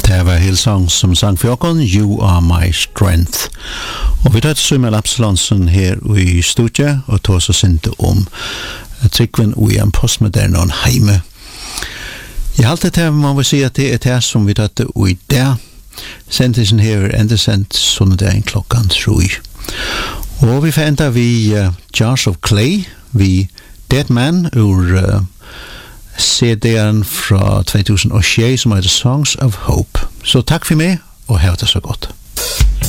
Det var Hillsong som sang for oss, You Are My Strength. Og vi tar til Sømmel Absalonsen her i studiet, og tar oss ikke om tryggven og en postmoderne heime. Jeg har alltid til, man vil si at det det som vi tar til i dag. Sendtelsen her enda sendt sunnedagen klokkan 3. Og vi får enda vi Jars of Clay, vi Dead Man ur CD'en fra 2006 som heter Songs of Hope. Så takk for meg, og ha det så godt.